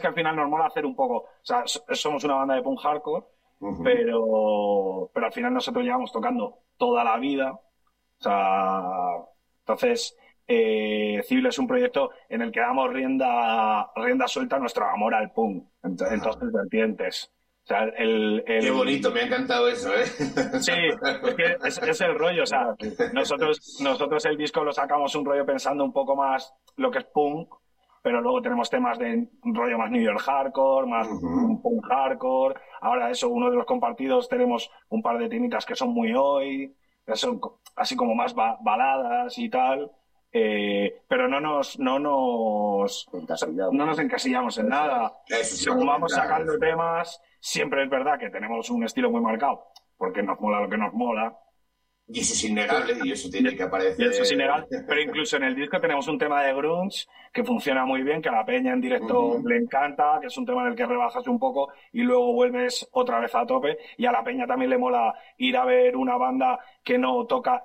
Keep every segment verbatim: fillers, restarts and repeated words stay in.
que al final nos mola hacer un poco, o sea, somos una banda de punk hardcore, Uh-huh. pero, pero al final nosotros llevamos tocando toda la vida, o sea, entonces eh, Civil es un proyecto en el que damos rienda, rienda suelta a nuestro amor al punk, en, en todas sus vertientes. O sea, el, el... Qué bonito, me ha encantado eso, ¿eh? Sí, es que es, es el rollo, o sea, nosotros, nosotros el disco lo sacamos un rollo pensando un poco más lo que es punk, pero luego tenemos temas de un rollo más New York hardcore, más Uh-huh. punk hardcore. Ahora eso, uno de los compartidos tenemos un par de temitas que son muy hoy, que son así como más ba- baladas y tal. Eh, pero no nos, no nos, Encasillamos. no nos encasillamos en nada. Eso sí, Según vamos comentar, sacando eso. temas, siempre es verdad que tenemos un estilo muy marcado, porque nos mola lo que nos mola. Y eso es innegable y eso tiene que aparecer. Y eso es innegable. Pero incluso en el disco tenemos un tema de grunge que funciona muy bien, que a la peña en directo Uh-huh. le encanta, que es un tema en el que rebajas un poco y luego vuelves otra vez a tope. Y a la peña también le mola ir a ver una banda que no toca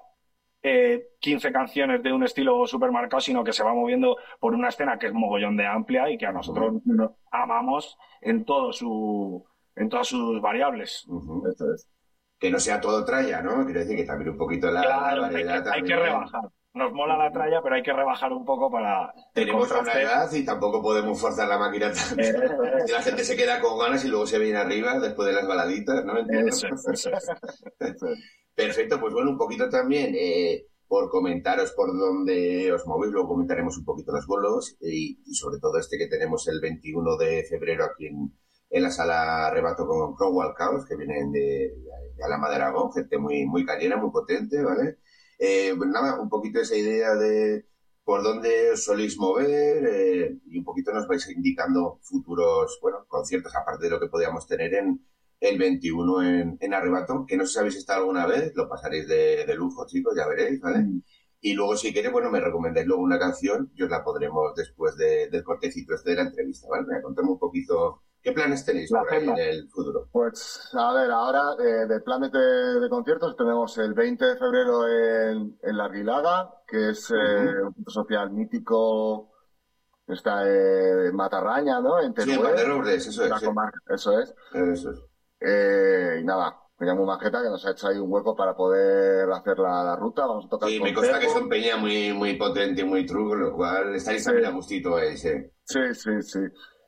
eh, quince canciones de un estilo súper marcado, sino que se va moviendo por una escena que es mogollón de amplia y que a nosotros Uh-huh. nos amamos en todo su, en todas sus variables. Uh-huh. Eso es. Que no sea todo tralla, ¿no? Quiero decir que también un poquito la, Claro, la hay que, variedad hay también. que rebajar. Nos mola la tralla, pero hay que rebajar un poco para... Tenemos el una contraste. edad y tampoco podemos forzar la máquina tanto. Eso es. Y la gente se queda con ganas y luego se viene arriba después de las baladitas, ¿no? Entiendo. Eso es, eso es. Eso es. Perfecto, pues bueno, un poquito también eh, por comentaros por dónde os movéis, luego comentaremos un poquito los bolos y, y sobre todo este que tenemos el veintiuno de febrero aquí en, en la sala Arrebato con Crowell Chaos, que vienen de, de Alhama de Aragón, gente muy, muy cañera, muy potente, ¿vale? Eh, pues nada, un poquito esa idea de por dónde os soléis mover eh, y un poquito nos vais indicando futuros, bueno, conciertos, aparte de lo que podíamos tener en el veintiuno en, en Arrebato, que no sé si habéis estado alguna vez, lo pasaréis de, de lujo, chicos, ya veréis, ¿vale? Mm. Y luego, si queréis, bueno, me recomendáis luego una canción y os la podremos después de, del cortecito este de la entrevista, ¿vale? Me contame un poquito qué planes tenéis La por ahí en agenda. el futuro. Pues, a ver, ahora eh, de planes de, de conciertos tenemos el veinte de febrero en, en La Aguilaga, que es eh, Ujú. un centro social mítico, que está en Matarraña, ¿no? En Sí, en Teruel, Valderobles, eso la es, sí. comarca, eso es. Eso es. Eh, y nada, me llamo Majeta, que nos ha hecho ahí un hueco para poder hacer la, la ruta. Vamos a tocar Sí, con me consta que Tergo. son peña muy, muy potente y muy true, con lo cual estaréis Sí, también a gustito ahí, sí. sí, sí, sí.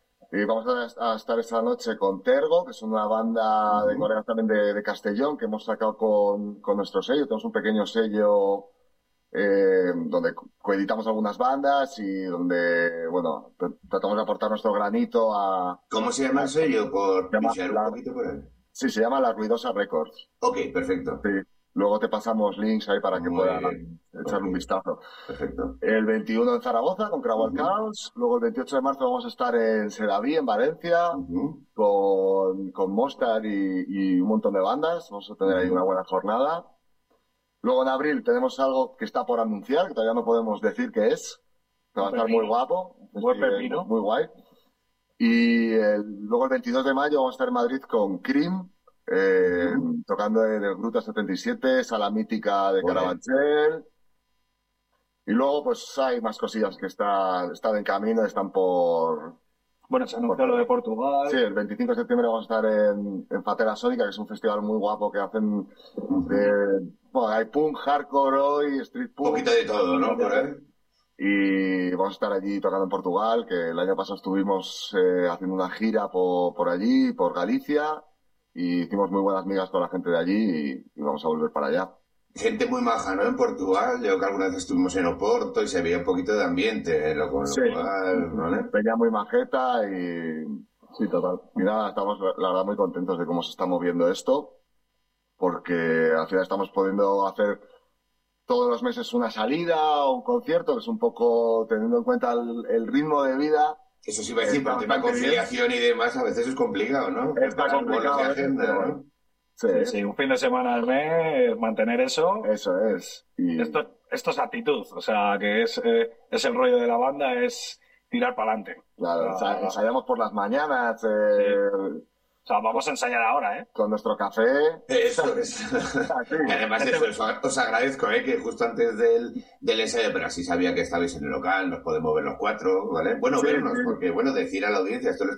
Y vamos a, a estar esta noche con Tergo, que es una banda de Ujú. colegas también de, de Castellón, que hemos sacado con, con nuestro sello. Tenemos un pequeño sello eh, donde co- coeditamos algunas bandas y donde, bueno, tr- tratamos de aportar nuestro granito a... ¿Cómo se llama el sello? Por se llama pisear un la- poquito por ahí. sí, se llama La Ruidosa Records. Ok, perfecto. Sí. Luego te pasamos links ahí para que Muy puedan bien. echarle un Ok, vistazo. perfecto. El veintiuno en Zaragoza con Crowell Ujú. Chaos. Luego el veintiocho de marzo vamos a estar en Sedaví, en Valencia, Ujú. con, con Mostar y, y un montón de bandas. Vamos a tener ahí una Ujú. buena jornada. Luego en abril tenemos algo que está por anunciar, que todavía no podemos decir qué es. Que va a Un estar muy pepino. guapo. un Buen festival pepino. Muy guay. Y el- luego el veintidós de mayo vamos a estar en Madrid con Cream, eh, Ujú. tocando en el Gruta setenta y siete, sala mítica de Ole. Carabanchel. Y luego pues hay más cosillas que están, están en camino, están por... Bueno, se anunció lo de Portugal. Sí, el veinticinco de septiembre vamos a estar en, en Fatera Sónica, que es un festival muy guapo que hacen de... Bueno, hay punk, hardcore hoy, street Un punk. poquito de todo, ¿no? Por ahí. Y vamos a estar allí tocando en Portugal, que el año pasado estuvimos eh, haciendo una gira por, por allí, por Galicia, y hicimos muy buenas migas con la gente de allí y, y vamos a volver para allá. Gente muy maja, ¿no? En Portugal, yo que alguna vez estuvimos en Oporto y se veía un poquito de ambiente, lo con lo Sí. cual, ¿vale? Peña muy majeta y... Sí, total. Y nada, estamos la verdad muy contentos de cómo se está moviendo esto, porque al final estamos pudiendo hacer todos los meses una salida o un concierto, que es un poco teniendo en cuenta el, el ritmo de vida. Eso sí iba a decir, por el Está tema de bastante bien. conciliación y demás, a veces es complicado, ¿no? Está Preparar bolos complicado y a veces, agenda, pero ¿no? bueno. Sí, Sí, sí, un fin de semana al mes, mantener eso. eso es. Y Esto, esto es actitud, o sea, que es, eh, es el rollo de la banda, es tirar para adelante. claro, O sea, ensa- ensayamos por las mañanas eh, o sea, vamos a ensayar ahora, ¿eh? con nuestro café. Eso es. Así. Y además eso, os, os agradezco, ¿eh? Que justo antes del, del ensayo, pero así sabía que estabais en el local, nos podemos ver los cuatro, ¿vale? Bueno, Sí, vernos, sí. porque, bueno, decir a la audiencia, esto lo